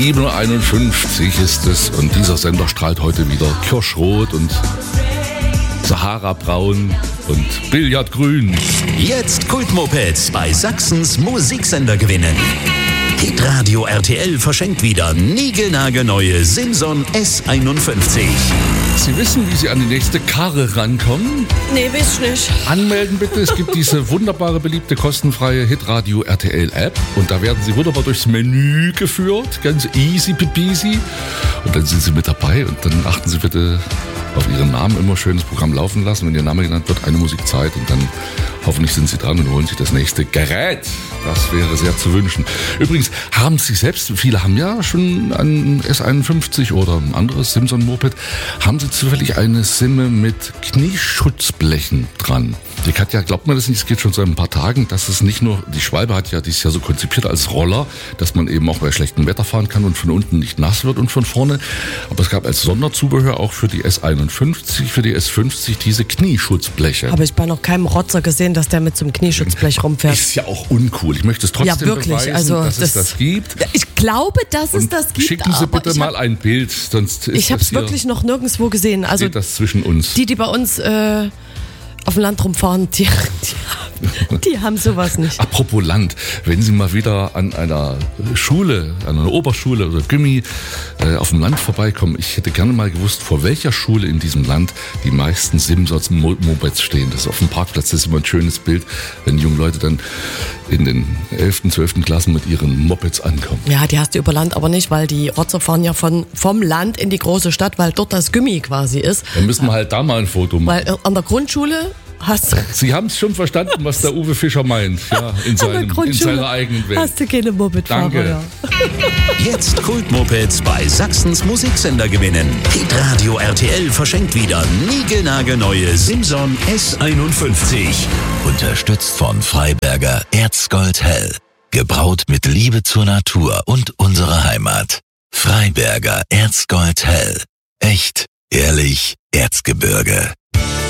7:51 ist es und dieser Sender strahlt heute wieder Kirschrot und Sahara-Braun und Billardgrün. Jetzt Kultmopeds bei Sachsens Musiksender gewinnen. Hitradio RTL verschenkt wieder niegelnagelneue Simson S51. Sie wissen, wie Sie an die nächste Karre rankommen? Nee, weiß ich nicht. Anmelden bitte. Es gibt diese wunderbare, beliebte, kostenfreie Hitradio RTL App. Und da werden Sie wunderbar durchs Menü geführt. Ganz easy peasy. Und dann sind Sie mit dabei. Und dann achten Sie bitte auf Ihren Namen. Immer schön das Programm laufen lassen. Wenn Ihr Name genannt wird, eine Musikzeit. Und dann hoffentlich sind Sie dran und holen sich das nächste Gerät. Das wäre sehr zu wünschen. Übrigens, haben Sie selbst, viele haben ja schon ein S51 oder ein anderes Simson-Moped, haben Sie zufällig eine Simme mit Knieschutzblechen dran? Die Katja, glaubt man das nicht, es geht schon seit ein paar Tagen, dass es nicht nur, die Schwalbe hat ja dieses Jahr so konzipiert als Roller, dass man eben auch bei schlechtem Wetter fahren kann und von unten nicht nass wird und von vorne. Aber es gab als Sonderzubehör auch für die S51, für die S50 diese Knieschutzbleche. Habe ich bei noch keinem Rotzer gesehen, dass der mit so einem Knieschutzblech rumfährt. Ist ja auch uncool. Ich möchte es trotzdem beweisen, also, dass es das gibt. Ich glaube, dass es das gibt. Schicken Sie bitte mal ein Bild, sonst ist ich habe es wirklich noch nirgendwo gesehen. Also steht das zwischen uns. Die bei uns auf dem Land rumfahren, die haben sowas nicht. Apropos Land, wenn Sie mal wieder an einer Schule, an einer Oberschule oder Gymmi auf dem Land vorbeikommen, ich hätte gerne mal gewusst, vor welcher Schule in diesem Land die meisten Simson-Mopeds stehen. Das ist auf dem Parkplatz, das ist immer ein schönes Bild, wenn die jungen Leute dann in den 11., 12. Klassen mit ihren Mopeds ankommen. Ja, die hast du über Land aber nicht, weil die Rotzer fahren ja vom Land in die große Stadt, weil dort das Gymmi quasi ist. Dann müssen wir halt da mal ein Foto machen. Weil an der Grundschule Sie haben es schon verstanden, was der Uwe Fischer meint, ja, in seiner eigenen Welt. Hast du keine Mopedfahrer? Danke. Ja. Jetzt Kultmopeds bei Sachsens Musiksender gewinnen. Hitradio RTL verschenkt wieder niegelnagelneue Simson S51. Unterstützt von Freiberger Erzgold Hell. Gebraut mit Liebe zur Natur und unserer Heimat. Freiberger Erzgold Hell. Echt, ehrlich, Erzgebirge.